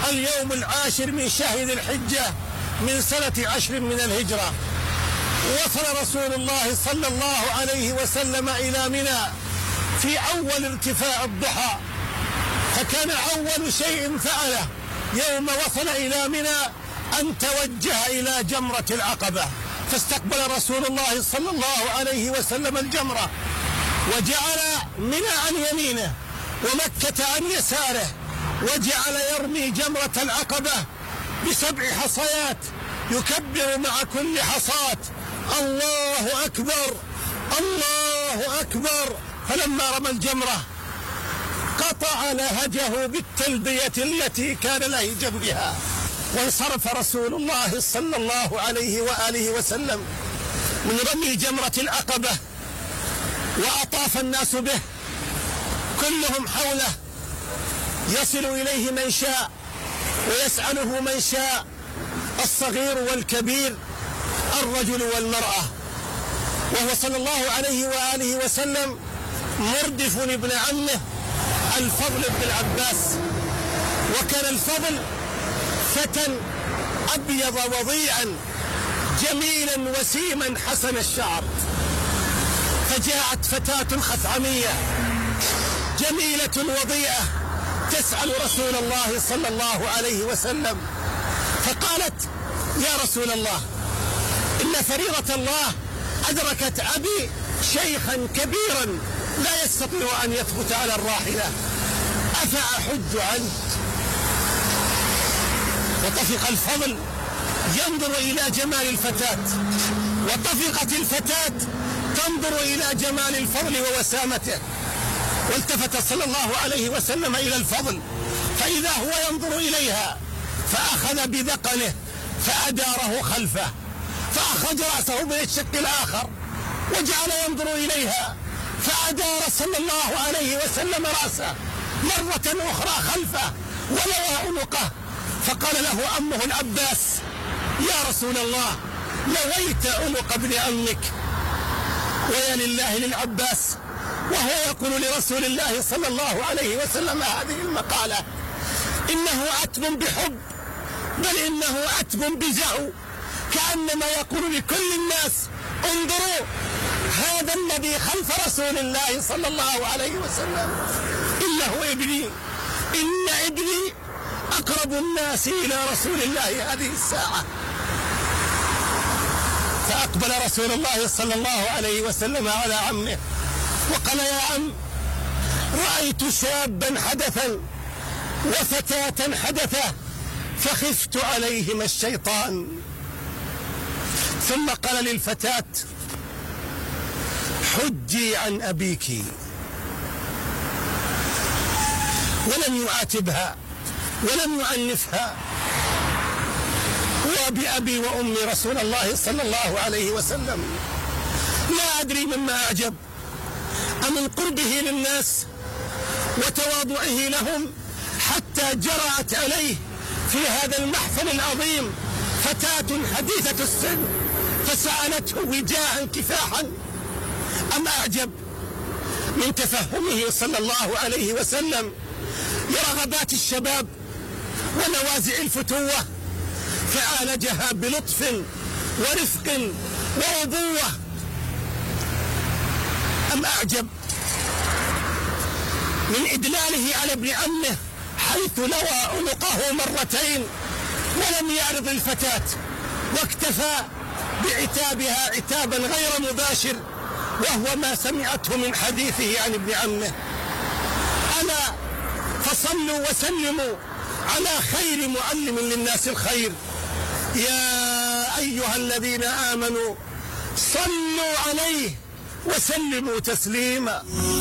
اليوم 10 من شهر ذي الحجة من سنة 10 من الهجرة. وصل رسول الله صلى الله عليه وسلم إلى منى في أول ارتفاع الضحى، فكان أول شيء فعله يوم وصل إلى منى أن توجه إلى جمرة العقبة، فاستقبل رسول الله صلى الله عليه وسلم الجمرة، وجعل منى عن يمينه ومكة عن يساره، وجعل يرمي جمرة العقبة ب7 حصيات، يكبر مع كل حصاة الله أكبر الله أكبر. فلما رمى الجمرة قطع لهجه بالتلبية التي كان لهجا بها، وانصرف رسول الله صلى الله عليه وآله وسلم من رمي جمرة العقبة، وأطاف الناس به كلهم حوله، يصل إليه من شاء ويسأله من شاء، الصغير والكبير، الرجل والمرأة، وهو صلى الله عليه وآله وسلم مردف ابن عمه الفضل بن العباس. وكان الفضل فتى أبيض وضيعا جميلا وسيما حسن الشعر، فجاءت فتاة خثعمية جميلة وضيئة تسأل رسول الله صلى الله عليه وسلم، فقالت: يا رسول الله، إن فريضة الله أدركت أبي شيخا كبيرا لا يستطيع أن يثبت على الراحلة، أفأحج عنه؟ وطفق الفضل ينظر إلى جمال الفتاة، وطفقت الفتاة تنظر إلى جمال الفضل ووسامته، والتفت صلى الله عليه وسلم إلى الفضل فإذا هو ينظر إليها، فأخذ بذقنه فأداره خلفه، فأخرج رأسه من الشق الآخر وجعل ينظر إليها، فأدار صلى الله عليه وسلم رأسه مرة أخرى خلفه ولوى عنقه، فقال له عمه العباس: يا رسول الله، لويت عنق ابن عمك. ويا لله للعباس وهو يقول لرسول الله صلى الله عليه وسلم هذه المقالة: إنه عتب بحب، بل إنه عتب بزعو، كأنما يقول لكل الناس: انظروا هذا الذي خلف رسول الله صلى الله عليه وسلم، إنه ابني، إن ابني أقرب الناس إلى رسول الله هذه الساعة. فأقبل رسول الله صلى الله عليه وسلم على عمه وقال: يا عم، رأيت شابا حدثا وفتاة حدثا فخفت عليهما الشيطان. ثم قال للفتاة: حجي عن أبيك، ولم يعاتبها ولم يعنفها. وبأبي وأمي رسول الله صلى الله عليه وسلم لا أدري مما أعجب، أمن قربه للناس وتواضعه لهم، حتى جرأت عليه في هذا المحفل العظيم فتاة حديثة السن فسألته وجاها كفاحا، أم أعجب من تفهمه صلى الله عليه وسلم لرغبات الشباب ونوازع الفتوة، فعالجها بلطف ورفق وأبوة. أم أعجب من إدلاله على ابن عمه حيث لوى عنقه مرتين ولم يعرض الفتاة، واكتفى بعتابها عتابا غير مباشر، وهو ما سمعته من حديثه عن ابن عمه. ألا فصلوا وسلموا على خير معلم للناس الخير. يا أيها الذين آمنوا صلوا عليه وسلموا تسليما.